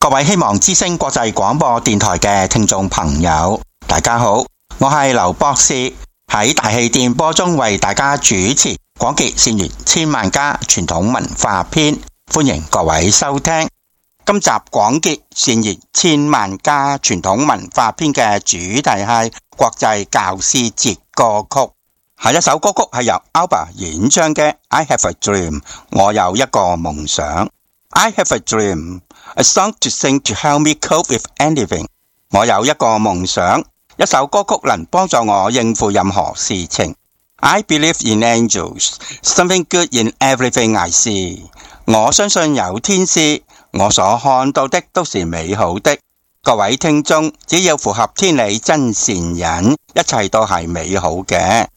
各位希望之聲國際廣播電台嘅聽眾朋友，大家好，我係劉博士，喺大氣電波中為大家主持廣結善緣千萬家傳統文化篇，歡迎各位收聽。今集廣結善緣千萬家傳統文化篇嘅主題係國際教師節歌曲。下一首歌曲係由 ABBA 演唱嘅 I Have a Dream， 我有一個夢想。 I have a dream, a song to sing to help me cope with anything。 我有一個夢想，一首歌曲能幫助我應付任何事情。 I believe in angels, something good in everything I see。 我相信有天使，我所看到的都是美好的。各位聽眾，只要符合天理真善忍，一切都係美好嘅。